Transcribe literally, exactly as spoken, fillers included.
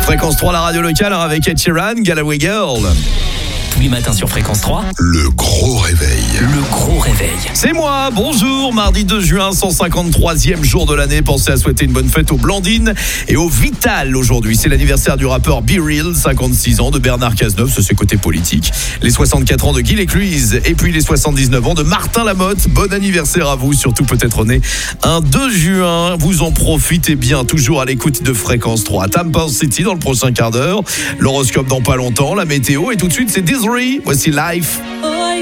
Fréquence trois, la radio locale avec Ed Sheeran, Galway Girl. Tous les matins sur Fréquence trois. Le gros réveil. Le gros réveil. C'est moi, bonjour, mardi deux juin, cent cinquante-troisième jour de l'année. Pensez à souhaiter une bonne fête aux Blandines et aux Vital aujourd'hui. C'est l'anniversaire du rappeur Be Real, cinquante-six ans, de Bernard Cazeneuve, c'est ses côtés politiques. Les soixante-quatre ans de Guy Lécluise et puis les soixante-dix-neuf ans de Martin Lamotte. Bon anniversaire à vous, surtout peut-être né un deux juin. Vous en profitez bien, toujours à l'écoute de Fréquence trois. Tampa City dans le prochain quart d'heure. L'horoscope dans pas longtemps, la météo et tout de suite c'est Disney. Voici Life.